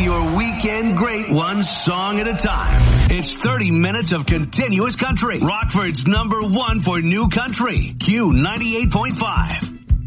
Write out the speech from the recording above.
your weekend great one song at a time. It's 30 minutes of continuous country. Rockford's #1 for new country. Q 98.5.